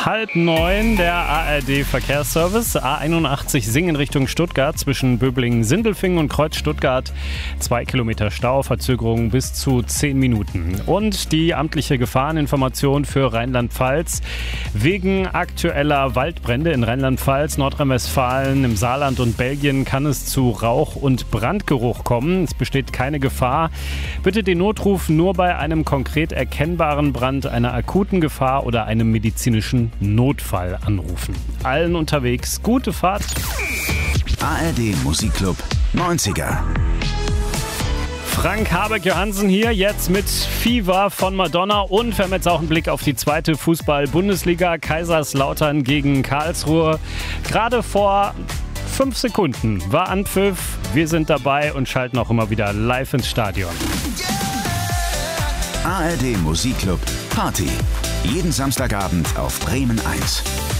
8:30, der ARD-Verkehrsservice. A81 Singen Richtung Stuttgart zwischen Böblingen-Sindelfingen und Kreuz Stuttgart. 2 Kilometer Stau, Verzögerung bis zu 10 Minuten. Und die amtliche Gefahreninformation für Rheinland-Pfalz. Wegen aktueller Waldbrände in Rheinland-Pfalz, Nordrhein-Westfalen, im Saarland und Belgien kann es zu Rauch- und Brandgeruch kommen. Es besteht keine Gefahr. Bitte den Notruf nur bei einem konkret erkennbaren Brand, einer akuten Gefahr oder einem medizinischen Notfall anrufen. Allen unterwegs gute Fahrt. ARD Musikclub 90er. Frank Habeck-Johansen hier jetzt mit Fever von Madonna und wir haben jetzt auch einen Blick auf die zweite Fußball-Bundesliga. Kaiserslautern gegen Karlsruhe. Gerade vor 5 Sekunden war Anpfiff. Wir sind dabei und schalten auch immer wieder live ins Stadion. ARD Musikclub Party. Jeden Samstagabend auf Bremen 1.